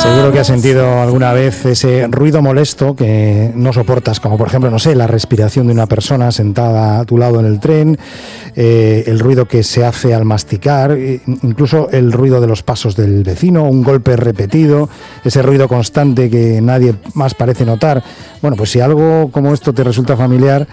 Seguro que has sentido alguna vez ese ruido molesto que no soportas, como por ejemplo, no sé, la respiración de una persona sentada a tu lado en el tren, el ruido que se hace al masticar, incluso el ruido de los pasos del vecino, un golpe repetido, ese ruido constante que nadie más parece notar. Bueno, pues si algo como esto te resulta familiar,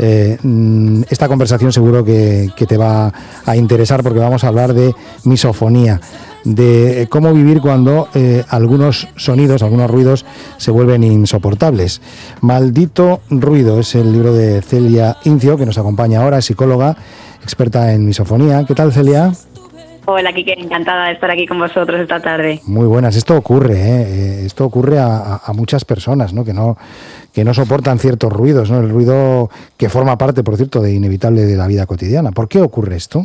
esta conversación seguro que te va a interesar, porque vamos a hablar de misofonía, de cómo vivir cuando algunos sonidos, algunos ruidos se vuelven insoportables. Maldito ruido es el libro de Celia Incio, que nos acompaña ahora, es psicóloga, experta en misofonía. ¿Qué tal, Celia? Hola, Quique, encantada de estar aquí con vosotros esta tarde. Muy buenas. Esto ocurre, esto ocurre a muchas personas, ¿no? Que no soportan ciertos ruidos, ¿no? El ruido que forma parte, por cierto, de inevitable de la vida cotidiana. ¿Por qué ocurre esto?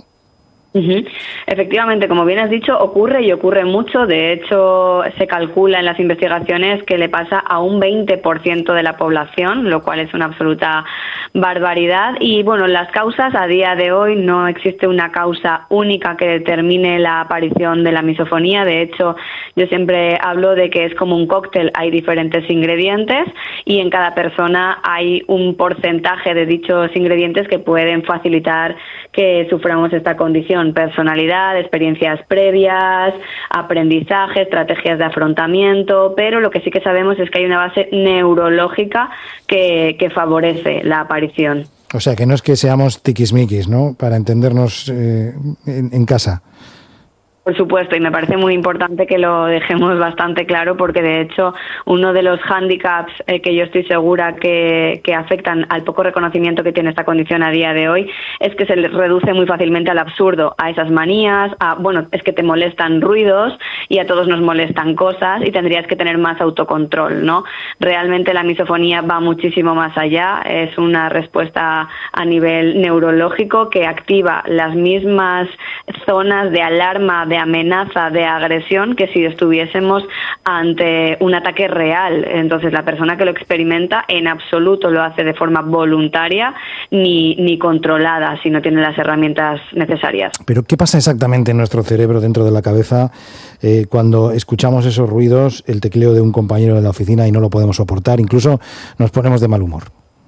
Efectivamente, como bien has dicho, ocurre y ocurre mucho. De hecho, se calcula en las investigaciones que le pasa a un 20% de la población, lo cual es una absoluta barbaridad. Y bueno, las causas, a día de hoy no existe una causa única que determine la aparición de la misofonía. De hecho, yo siempre hablo de que es como un cóctel, hay diferentes ingredientes y en cada persona hay un porcentaje de dichos ingredientes que pueden facilitar que suframos esta condición: personalidad, experiencias previas, aprendizaje, estrategias de afrontamiento, pero lo que sí que sabemos es que hay una base neurológica que favorece la aparición. O sea, que no es que seamos tiquismiquis, ¿no? Para entendernos en casa. Por supuesto, y me parece muy importante que lo dejemos bastante claro, porque de hecho uno de los hándicaps que yo estoy segura que afectan al poco reconocimiento que tiene esta condición a día de hoy es que se le reduce muy fácilmente al absurdo, a esas manías, es que te molestan ruidos y a todos nos molestan cosas y tendrías que tener más autocontrol, ¿no? Realmente la misofonía va muchísimo más allá, es una respuesta a nivel neurológico que activa las mismas zonas de alarma, de amenaza, de agresión, que si estuviésemos ante un ataque real. Entonces la persona que lo experimenta en absoluto lo hace de forma voluntaria ni controlada, si no tiene las herramientas necesarias. Pero ¿qué pasa exactamente en nuestro cerebro, dentro de la cabeza, cuando escuchamos esos ruidos, el tecleo de un compañero de la oficina y no lo podemos soportar? Incluso nos ponemos de mal humor.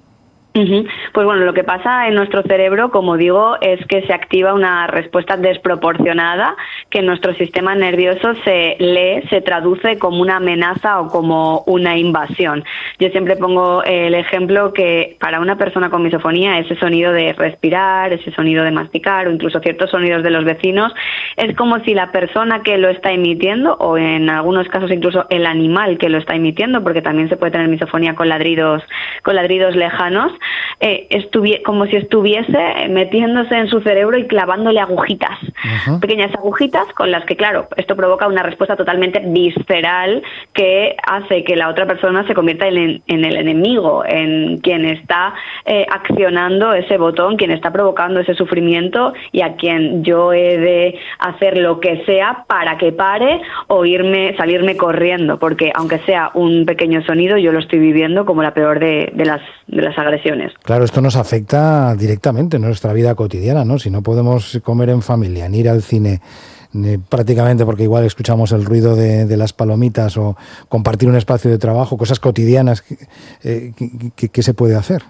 Pues bueno, lo que pasa en nuestro cerebro, como digo, es que se activa una respuesta desproporcionada que en nuestro sistema nervioso se traduce como una amenaza o como una invasión. Yo siempre pongo el ejemplo que para una persona con misofonía ese sonido de respirar, ese sonido de masticar o incluso ciertos sonidos de los vecinos es como si la persona que lo está emitiendo, o en algunos casos incluso el animal que lo está emitiendo, porque también se puede tener misofonía con ladridos lejanos, como si estuviese metiéndose en su cerebro y clavándole agujitas, pequeñas agujitas con las que, claro, esto provoca una respuesta totalmente visceral que hace que la otra persona se convierta en el enemigo, en quien está accionando ese botón, quien está provocando ese sufrimiento y a quien yo he de hacer lo que sea para que pare o salirme corriendo, porque aunque sea un pequeño sonido, yo lo estoy viviendo como la peor de las agresiones. Claro, esto nos afecta directamente en nuestra vida cotidiana, ¿no? Si no podemos comer en familia, ni ir al cine, prácticamente porque igual escuchamos el ruido de las palomitas, o compartir un espacio de trabajo, cosas cotidianas, ¿qué se puede hacer?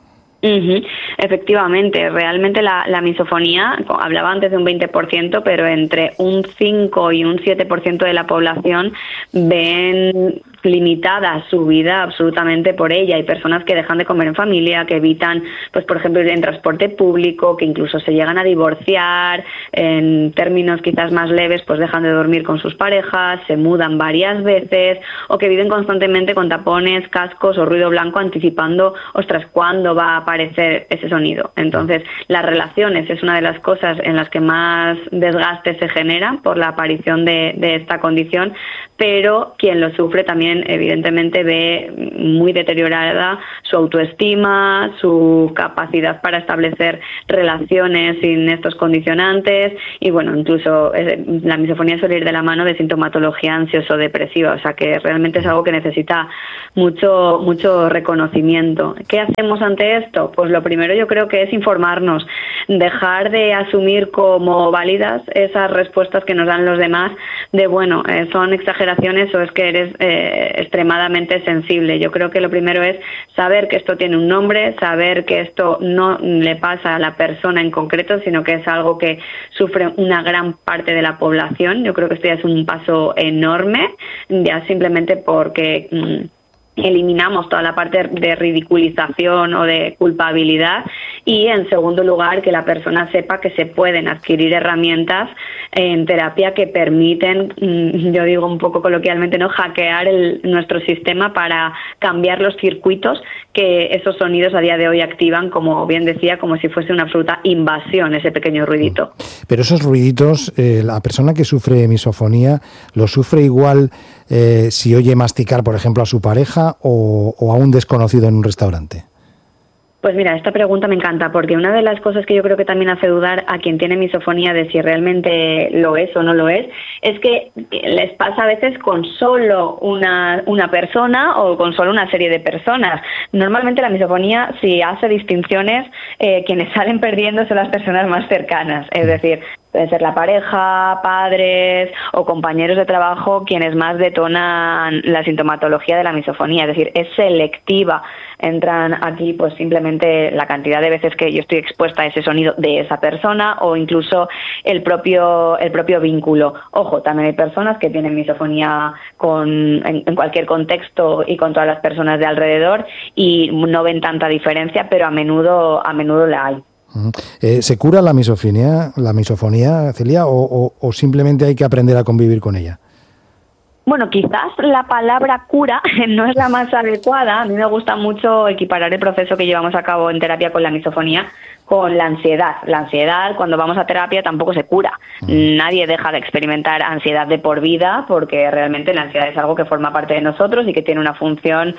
Efectivamente, realmente la misofonía, hablaba antes de un 20%, pero entre un 5 y un 7% de la población ven limitada su vida absolutamente por ella. Hay personas que dejan de comer en familia, que evitan, pues por ejemplo, ir en transporte público, que incluso se llegan a divorciar, en términos quizás más leves, pues dejan de dormir con sus parejas, se mudan varias veces, o que viven constantemente con tapones, cascos o ruido blanco anticipando, ostras, ¿cuándo va a aparecer ese sonido? Entonces, las relaciones es una de las cosas en las que más desgaste se genera por la aparición de esta condición, pero quien lo sufre también también evidentemente ve muy deteriorada su autoestima, su capacidad para establecer relaciones sin estos condicionantes y bueno, incluso la misofonía suele ir de la mano de sintomatología ansioso-depresiva, o sea que realmente es algo que necesita mucho reconocimiento. ¿Qué hacemos ante esto? Pues lo primero yo creo que es informarnos, dejar de asumir como válidas esas respuestas que nos dan los demás de bueno, son exageraciones o es que eres extremadamente sensible. Yo creo que lo primero es saber que esto tiene un nombre, saber que esto no le pasa a la persona en concreto, sino que es algo que sufre una gran parte de la población. Yo creo que esto ya es un paso enorme, ya simplemente porque eliminamos toda la parte de ridiculización o de culpabilidad y, en segundo lugar, que la persona sepa que se pueden adquirir herramientas en terapia que permiten, yo digo un poco coloquialmente, no hackear nuestro sistema para cambiar los circuitos que esos sonidos a día de hoy activan, como bien decía, como si fuese una absoluta invasión, ese pequeño ruidito. Pero esos ruiditos, la persona que sufre misofonía, ¿lo sufre igual si oye masticar, por ejemplo, a su pareja o a un desconocido en un restaurante? Pues mira, esta pregunta me encanta porque una de las cosas que yo creo que también hace dudar a quien tiene misofonía de si realmente lo es o no lo es que les pasa a veces con solo una persona o con solo una serie de personas. Normalmente la misofonía, si hace distinciones, quienes salen perdiendo son las personas más cercanas, es decir, puede ser la pareja, padres o compañeros de trabajo quienes más detonan la sintomatología de la misofonía, es decir, es selectiva. Entran aquí pues simplemente la cantidad de veces que yo estoy expuesta a ese sonido de esa persona o incluso el propio vínculo. Ojo, también hay personas que tienen misofonía en cualquier contexto y con todas las personas de alrededor y no ven tanta diferencia, pero a menudo la hay. ¿Se cura la misofonía, Celia, o simplemente hay que aprender a convivir con ella? Bueno, quizás la palabra cura no es la más adecuada. A mí me gusta mucho equiparar el proceso que llevamos a cabo en terapia con la misofonía con la ansiedad. La ansiedad, cuando vamos a terapia, tampoco se cura. Nadie deja de experimentar ansiedad de por vida porque realmente la ansiedad es algo que forma parte de nosotros y que tiene una función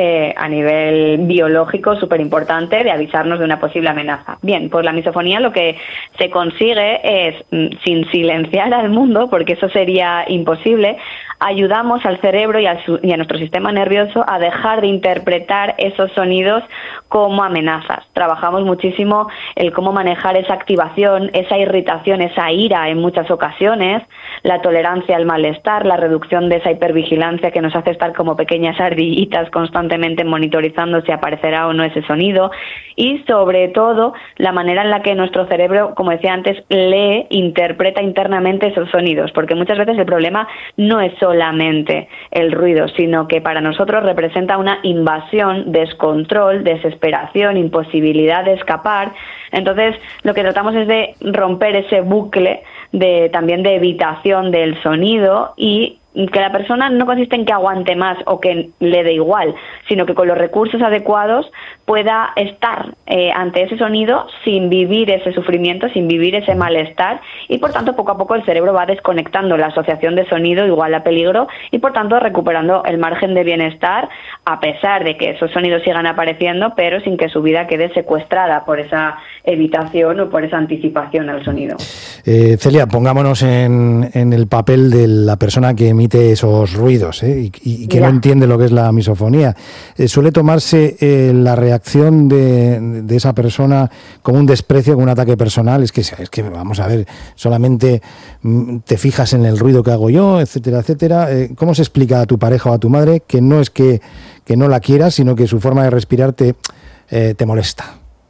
a nivel biológico súper importante de avisarnos de una posible amenaza. Bien, pues la misofonía lo que se consigue es, sin silenciar al mundo, porque eso sería imposible, ayudamos al cerebro y a nuestro sistema nervioso a dejar de interpretar esos sonidos como amenazas. Trabajamos muchísimo el cómo manejar esa activación, esa irritación, esa ira en muchas ocasiones, la tolerancia al malestar, la reducción de esa hipervigilancia que nos hace estar como pequeñas ardillitas constantemente monitorizando si aparecerá o no ese sonido y, sobre todo, la manera en la que nuestro cerebro, como decía antes, interpreta internamente esos sonidos, porque muchas veces el problema no es solamente el ruido, sino que para nosotros representa una invasión, descontrol, desesperación, imposibilidad de escapar. Entonces, lo que tratamos es de romper ese bucle también de evitación del sonido y que la persona no consiste en que aguante más o que le dé igual, sino que con los recursos adecuados pueda estar ante ese sonido sin vivir ese sufrimiento, sin vivir ese malestar y, por tanto, poco a poco el cerebro va desconectando la asociación de sonido igual a peligro y, por tanto, recuperando el margen de bienestar a pesar de que esos sonidos sigan apareciendo, pero sin que su vida quede secuestrada por esa evitación o por esa anticipación al sonido. Celia, pongámonos en el papel de la persona que emite esos ruidos y que no entiende lo que es la misofonía. ¿Suele tomarse la reacción de esa persona como un desprecio, como un ataque personal? Es que vamos a ver, solamente te fijas en el ruido que hago yo, etcétera, etcétera. ¿Cómo se explica a tu pareja o a tu madre que no es que no la quieras, ssino que su forma de respirar te molesta?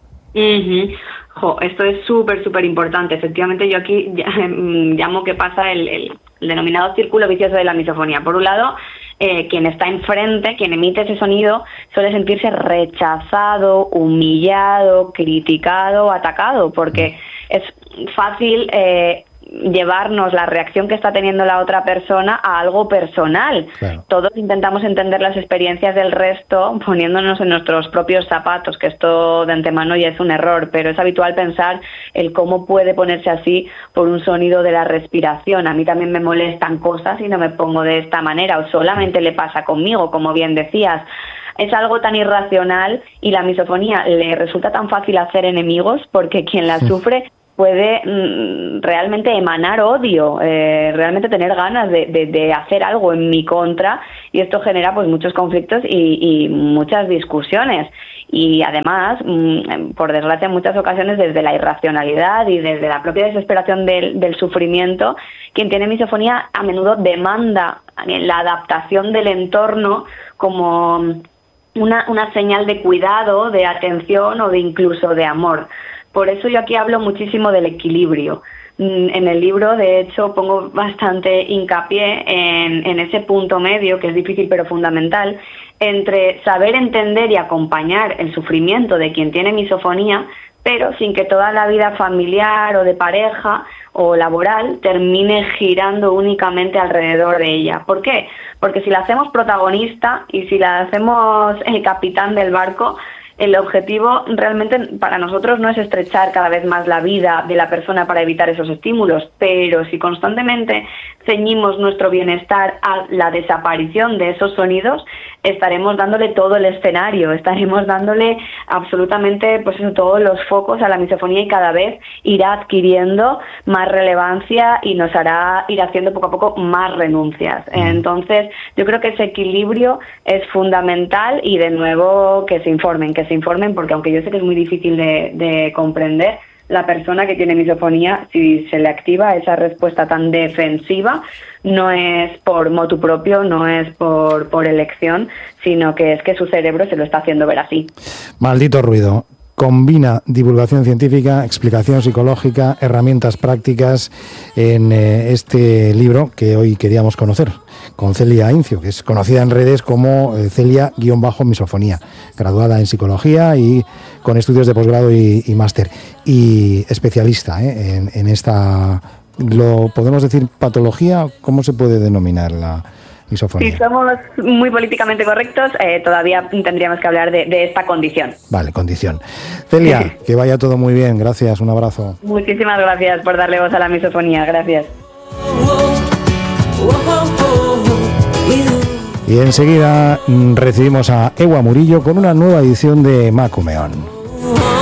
Esto es súper importante. Efectivamente, yo aquí llamo que pasa el denominado círculo vicioso de la misofonía. Por un lado, quien está enfrente, quien emite ese sonido, suele sentirse rechazado, humillado, criticado, atacado, porque es fácil llevarnos la reacción que está teniendo la otra persona a algo personal. Claro. Todos intentamos entender las experiencias del resto poniéndonos en nuestros propios zapatos, que esto de antemano ya es un error, pero es habitual pensar el cómo puede ponerse así por un sonido de la respiración. A mí también me molestan cosas y no me pongo de esta manera, o solamente le pasa conmigo, como bien decías. Es algo tan irracional y la misofonía le resulta tan fácil hacer enemigos porque quien la sufre puede realmente emanar odio, realmente tener ganas de hacer algo en mi contra, y esto genera pues muchos conflictos y muchas discusiones. Y además, por desgracia, en muchas ocasiones desde la irracionalidad y desde la propia desesperación del sufrimiento, quien tiene misofonía a menudo demanda la adaptación del entorno como una señal de cuidado, de atención o de incluso de amor. Por eso yo aquí hablo muchísimo del equilibrio. En el libro, de hecho, pongo bastante hincapié en ese punto medio, que es difícil pero fundamental, entre saber entender y acompañar el sufrimiento de quien tiene misofonía, pero sin que toda la vida familiar o de pareja o laboral termine girando únicamente alrededor de ella. ¿Por qué? Porque si la hacemos protagonista y si la hacemos el capitán del barco, el objetivo realmente para nosotros no es estrechar cada vez más la vida de la persona para evitar esos estímulos, pero si constantemente ceñimos nuestro bienestar a la desaparición de esos sonidos, estaremos dándole todo el escenario, estaremos dándole absolutamente pues eso, todos los focos a la misofonía, y cada vez irá adquiriendo más relevancia y nos hará ir haciendo poco a poco más renuncias. Entonces, yo creo que ese equilibrio es fundamental, y de nuevo que se informen, porque aunque yo sé que es muy difícil de comprender, la persona que tiene misofonía, si se le activa esa respuesta tan defensiva, no es por motu propio, no es por elección, sino que es que su cerebro se lo está haciendo ver así. Maldito ruido. Combina divulgación científica, explicación psicológica, herramientas prácticas en este libro que hoy queríamos conocer, con Celia Incio, que es conocida en redes como Celia-misofonía, graduada en psicología y con estudios de posgrado y máster, y especialista en esta, ¿lo podemos decir patología? ¿Cómo se puede denominar la misofonía? Si somos muy políticamente correctos, todavía tendríamos que hablar de esta condición. Vale, condición. Celia, que vaya todo muy bien. Gracias, un abrazo. Muchísimas gracias por darle voz a la misofonía. Gracias. Y enseguida recibimos a Ewa Murillo con una nueva edición de Macumeón.